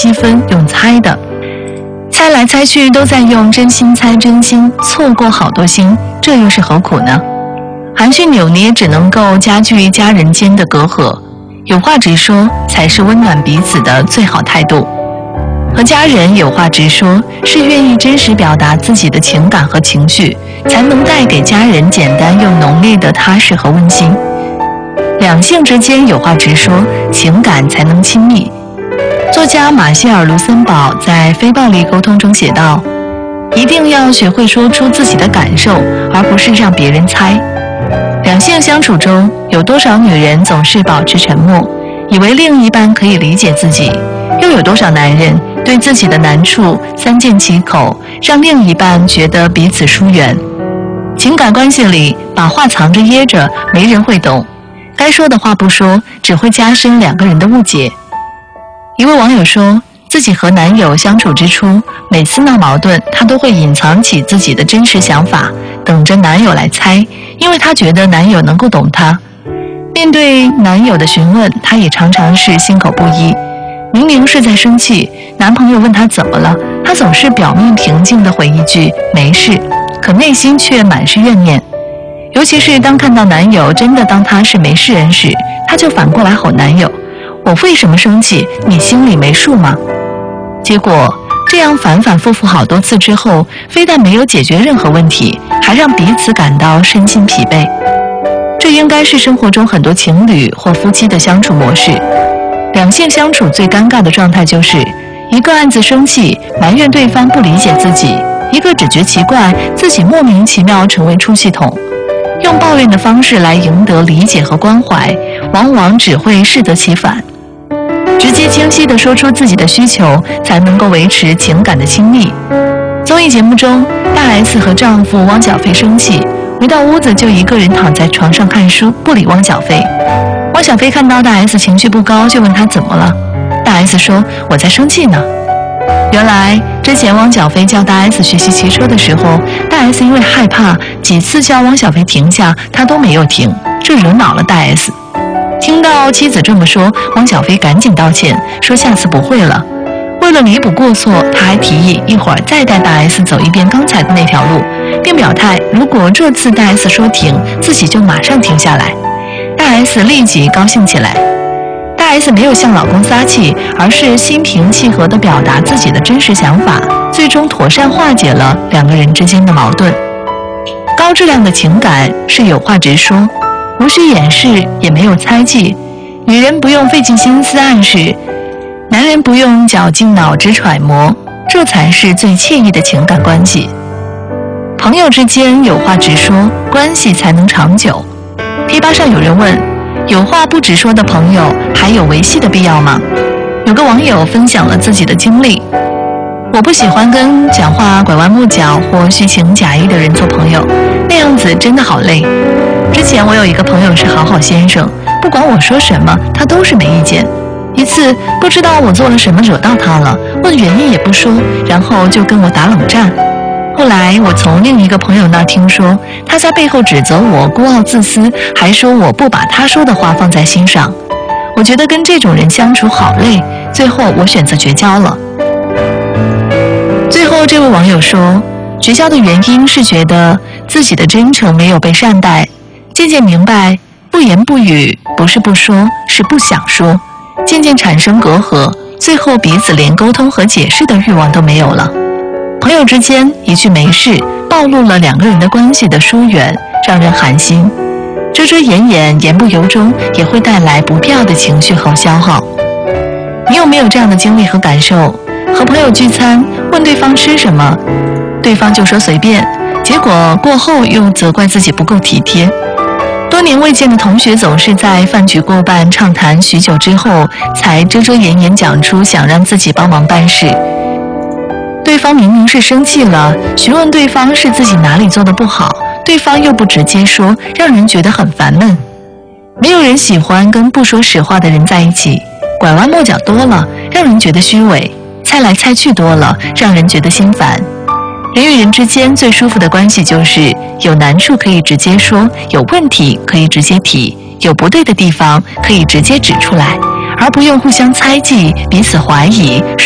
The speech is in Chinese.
积分用猜的，猜来猜去都在用真心猜真心，错过好多心，这又是何苦呢？含蓄扭捏只能够加剧家人间的隔阂，有话直说才是温暖彼此的最好态度。和家人有话直说，是愿意真实表达自己的情感和情绪，才能带给家人简单又浓烈的踏实和温馨。两性之间有话直说，情感才能亲密。作家马歇尔·卢森堡在《非暴力沟通》中写道：一定要学会说出自己的感受，而不是让别人猜。两性相处中，有多少女人总是保持沉默，以为另一半可以理解自己，又有多少男人对自己的难处三缄其口，让另一半觉得彼此疏远。情感关系里，把话藏着掖着，没人会懂，该说的话不说，只会加深两个人的误解。一位网友说，自己和男友相处之初，每次闹矛盾，她都会隐藏起自己的真实想法，等着男友来猜，因为她觉得男友能够懂她。面对男友的询问，她也常常是心口不一。明明是在生气，男朋友问她怎么了，她总是表面平静地回一句没事，可内心却满是怨念。尤其是当看到男友真的当她是没事人时，她就反过来吼男友：我为什么生气？你心里没数吗？结果这样反反复复好多次之后，非但没有解决任何问题，还让彼此感到身心疲惫。这应该是生活中很多情侣或夫妻的相处模式。两性相处最尴尬的状态就是，一个暗自生气，埋怨对方不理解自己，一个只觉奇怪，自己莫名其妙成为出气筒。用抱怨的方式来赢得理解和关怀，往往只会适得其反。直接清晰地说出自己的需求，才能够维持情感的亲密。综艺节目中，大 S 和丈夫汪小菲生气，回到屋子就一个人躺在床上看书，不理汪小菲。汪小菲看到大 S 情绪不高，就问她怎么了。大 S 说：我在生气呢。原来之前汪小菲教大 S 学习骑车的时候，大 S 因为害怕，几次叫汪小菲停下，他都没有停，这惹恼了大 S。听到妻子这么说，汪小菲赶紧道歉，说下次不会了。为了弥补过错，他还提议一会儿再带大 S 走一遍刚才的那条路，并表态如果这次大 S 说停，自己就马上停下来。大 S 立即高兴起来。大 S 没有向老公撒气，而是心平气和地表达自己的真实想法，最终妥善化解了两个人之间的矛盾。高质量的情感是有话直说，无需掩饰，也没有猜忌。女人不用费尽心思暗示，男人不用绞尽脑汁揣摩，这才是最惬意的情感关系。朋友之间有话直说，关系才能长久。贴吧上有人问，有话不直说的朋友还有维系的必要吗？有个网友分享了自己的经历：我不喜欢跟讲话拐弯抹角或虚情假意的人做朋友，那样子真的好累。之前我有一个朋友是好好先生，不管我说什么他都是没意见。一次不知道我做了什么惹到他了，问原因也不说，然后就跟我打冷战。后来我从另一个朋友那听说，他在背后指责我孤傲自私，还说我不把他说的话放在心上。我觉得跟这种人相处好累，最后我选择绝交了。最后这位网友说，绝交的原因是觉得自己的真诚没有被善待，渐渐明白不言不语不是不说，是不想说，渐渐产生隔阂，最后彼此连沟通和解释的欲望都没有了。朋友之间一句没事，暴露了两个人的关系的疏远，让人寒心。遮遮掩掩，言不由衷，也会带来不必要的情绪和消耗。你有没有这样的经历和感受？和朋友聚餐，问对方吃什么，对方就说随便，结果过后又责怪自己不够体贴。多年未见的同学总是在饭局过半畅谈许久之后，才遮遮掩掩讲出想让自己帮忙办事。对方明明是生气了，询问对方是自己哪里做的不好，对方又不直接说，让人觉得很烦闷。没有人喜欢跟不说实话的人在一起，拐弯抹角多了，让人觉得虚伪，猜来猜去多了，让人觉得心烦。人与人之间最舒服的关系就是有难处可以直接说，有问题可以直接提，有不对的地方可以直接指出来，而不用互相猜忌，彼此怀疑，